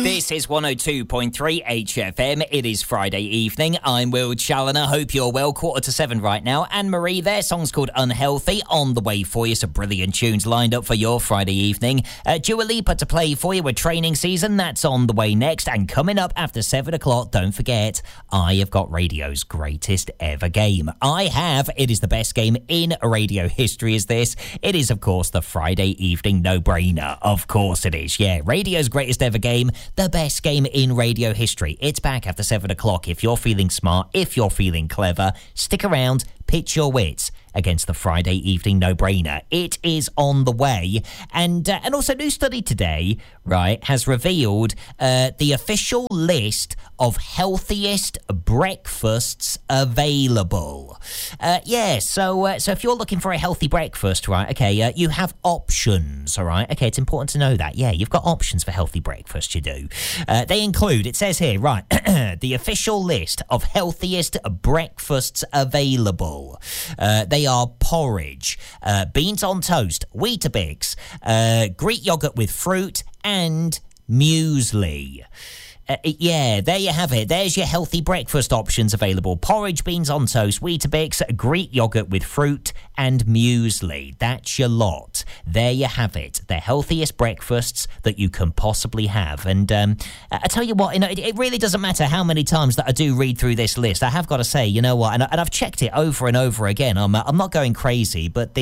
This is 102.3 HFM. It is Friday evening. I'm Will Challoner. Hope you're well. 6:45 right now. Anne-Marie, their song's called Unhealthy, on the way for you. Some brilliant tunes lined up for your Friday evening. Dua Lipa to play for you with Training Season. That's on the way next. And coming up after 7 o'clock, don't forget, I have got radio's greatest ever game. It is the best game in radio history, is this. It is, of course, the Friday evening no-brainer. Of course it is. Yeah, radio's greatest ever game. The best game in radio history. It's back after 7 o'clock. If you're feeling smart, if you're feeling clever, stick around, pitch your wits against the Friday evening no-brainer. It is on the way. And also, new study today, right, has revealed the official list of healthiest breakfasts available. So if you're looking for a healthy breakfast, right, okay, you have options, all right? Okay, it's important to know that. Yeah, you've got options for healthy breakfast, you do. They include, it says here, right, the official list of healthiest breakfasts available. They are porridge, beans on toast, Weetabix, Greek yogurt with fruit, and muesli. There you have it. There's your healthy breakfast options available. Porridge, beans on toast, Weetabix, Greek yogurt with fruit, and muesli. That's your lot. There you have it. The healthiest breakfasts that you can possibly have. And I tell you what, it really doesn't matter how many times that I do read through this list. I have got to say, you know what, and I've checked it over and over again. I'm not going crazy, but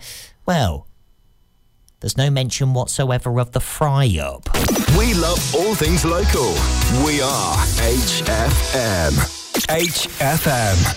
there's no mention whatsoever of the fry-up. We love all things local. We are HFM. HFM.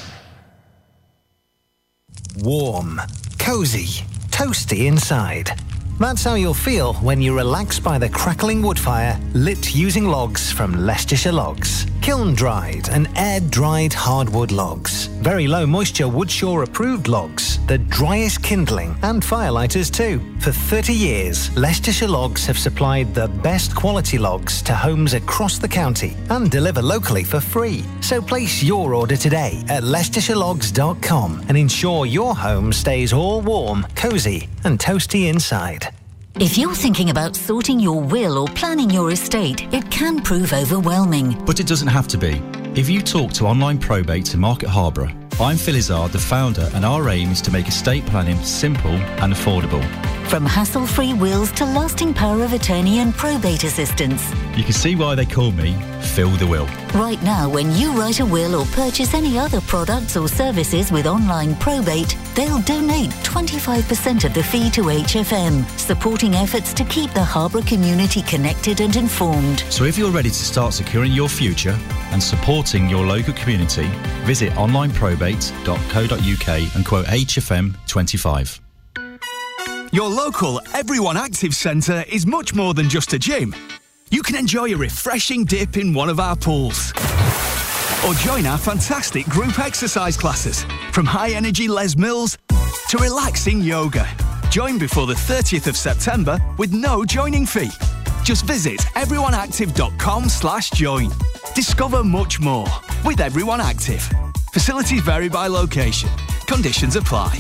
Warm, cosy, toasty inside. That's how you'll feel when you relax by the crackling wood fire lit using logs from Leicestershire Logs. Kiln-dried and air-dried hardwood logs. Very low moisture Woodshaw approved logs. The driest kindling and firelighters too. For 30 years, Leicestershire Logs have supplied the best quality logs to homes across the county and deliver locally for free. So place your order today at LeicestershireLogs.com and ensure your home stays all warm, cosy and toasty inside. If you're thinking about sorting your will or planning your estate, it can prove overwhelming. But it doesn't have to be. If you talk to Online Probate in Market Harborough, I'm Phil Izzard, the founder, and our aim is to make estate planning simple and affordable. From hassle-free wills to lasting power of attorney and probate assistance. You can see why they call me Phil the Will. Right now, when you write a will or purchase any other products or services with Online Probate, they'll donate 25% of the fee to HFM, supporting efforts to keep the Harborough community connected and informed. So if you're ready to start securing your future and supporting your local community, visit onlineprobate.co.uk and quote HFM 25. Your local Everyone Active Centre is much more than just a gym. You can enjoy a refreshing dip in one of our pools. Or join our fantastic group exercise classes, from high-energy Les Mills to relaxing yoga. Join before the 30th of September with no joining fee. Just visit everyoneactive.com/join. Discover much more with Everyone Active. Facilities vary by location. Conditions apply.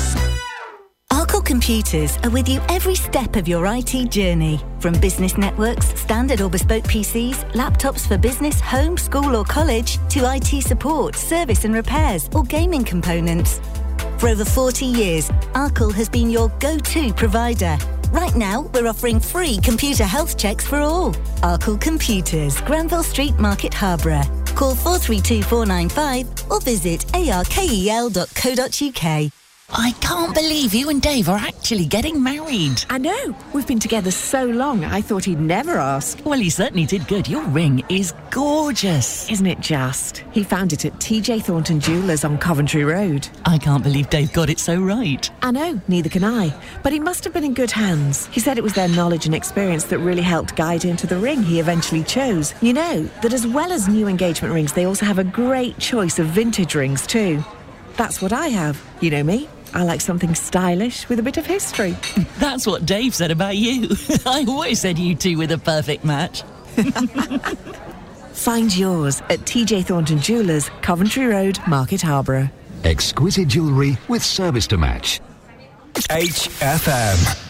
Arkle Computers are with you every step of your IT journey. From business networks, standard or bespoke PCs, laptops for business, home, school or college, to IT support, service and repairs, or gaming components. For over 40 years, Arkle has been your go-to provider. Right now, we're offering free computer health checks for all. Arkle Computers, Granville Street, Market Harborough. Call 432 495 or visit arkel.co.uk. I can't believe you and Dave are actually getting married. I know. We've been together so long, I thought he'd never ask. Well, he certainly did good. Your ring is gorgeous. Isn't it just? He found it at TJ Thornton Jewellers on Coventry Road. I can't believe Dave got it so right. I know, neither can I. But he must have been in good hands. He said it was their knowledge and experience that really helped guide him to the ring he eventually chose. You know, that as well as new engagement rings, they also have a great choice of vintage rings too. That's what I have. You know me. I like something stylish with a bit of history. That's what Dave said about you. I always said you two were the perfect match. Find yours at TJ Thornton Jewellers, Coventry Road, Market Harborough. Exquisite jewellery with service to match. HFM.